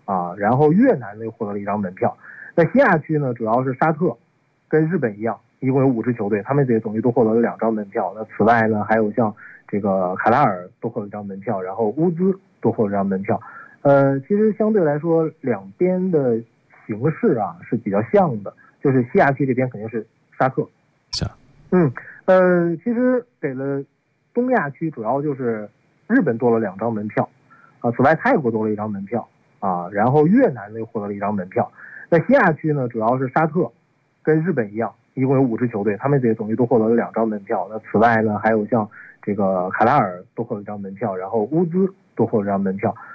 啊，然后越南呢又获得了1张门票。那西亚区呢，主要是沙特跟日本一样，一共有5支球队，他们这些总计都获得了2张门票。那此外呢，还有像这个卡塔尔都获得1张门票，然后乌兹都获得1张门票。其实相对来说，两边的形式啊是比较像的，就是西亚区这边肯定是沙特， 是啊， 其实给了东亚区主要就是日本多了2张门票，啊，此外泰国多了1张门票，啊，然后越南呢又获得了1张门票。那西亚区呢，主要是沙特跟日本一样，一共有5支球队，他们这些总计都获得了2张门票。那此外呢，还有像这个卡塔尔都获得1张门票，然后乌兹都获得1张门票。